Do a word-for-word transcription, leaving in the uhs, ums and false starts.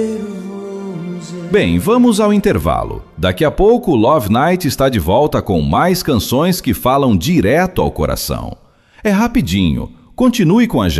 Bem, vamos ao intervalo. Daqui a pouco o Love Night está de volta com mais canções que falam direto ao coração. É rapidinho. Continue com a gente.